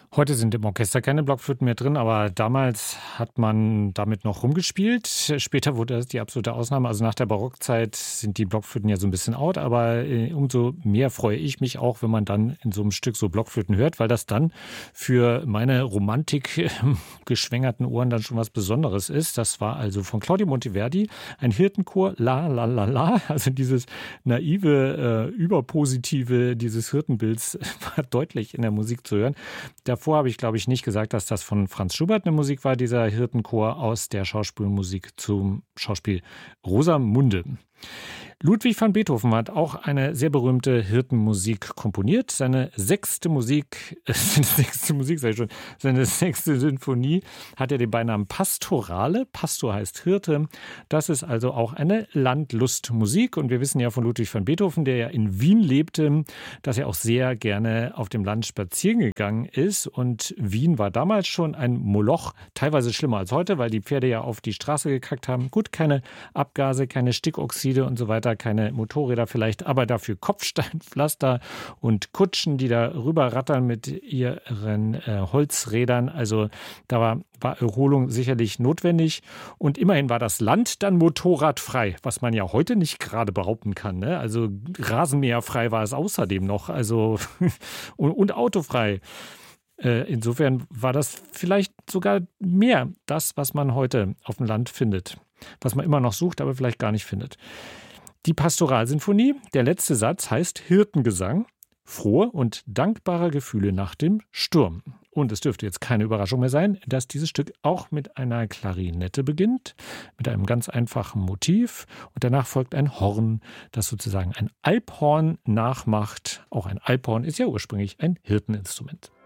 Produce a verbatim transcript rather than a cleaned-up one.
Heute sind im Orchester keine Blockflöten mehr drin, aber damals hat man damit noch rumgespielt. Später wurde das die absolute Ausnahme. Also nach der Barockzeit sind die Blockflöten ja so ein bisschen out, aber äh, umso mehr freue ich mich auch, wenn man dann in so einem Stück so Blockflöten hört, weil das dann für meine Romantik äh, geschwängerten Ohren dann schon was Besonderes ist. Das war also von Claudio Monteverdi ein Hirtenchor, La La La La, also dieses naive, äh, überpositive dieses Hirtenbilds war deutlich in der Musik zu hören. Davor habe ich, glaube ich, nicht gesagt, dass das von Franz Schubert eine Musik war, dieser Hirtenchor aus der Schauspielmusik zum Schauspiel Rosamunde. Ludwig van Beethoven hat auch eine sehr berühmte Hirtenmusik komponiert. Seine sechste Musik, äh, sechste Musik, sag ich schon, seine sechste Sinfonie hat er den Beinamen Pastorale. Pastor heißt Hirte. Das ist also auch eine Landlustmusik. Und wir wissen ja von Ludwig van Beethoven, der ja in Wien lebte, dass er auch sehr gerne auf dem Land spazieren gegangen ist. Und Wien war damals schon ein Moloch, teilweise schlimmer als heute, weil die Pferde ja auf die Straße gekackt haben. Gut, keine Abgase, keine Stickoxide und so weiter. Keine Motorräder vielleicht, aber dafür Kopfsteinpflaster und Kutschen, die da rüber rattern mit ihren äh, Holzrädern. Also da war, war Erholung sicherlich notwendig. Und immerhin war das Land dann motorradfrei, was man ja heute nicht gerade behaupten kann. Ne? Also rasenmäherfrei war es außerdem noch, also und, und autofrei. Äh, insofern war das vielleicht sogar mehr das, was man heute auf dem Land findet. Was man immer noch sucht, aber vielleicht gar nicht findet. Die Pastoralsinfonie, der letzte Satz heißt Hirtengesang, frohe und dankbare Gefühle nach dem Sturm. Und es dürfte jetzt keine Überraschung mehr sein, dass dieses Stück auch mit einer Klarinette beginnt, mit einem ganz einfachen Motiv. Und danach folgt ein Horn, das sozusagen ein Alphorn nachmacht. Auch ein Alphorn ist ja ursprünglich ein Hirteninstrument.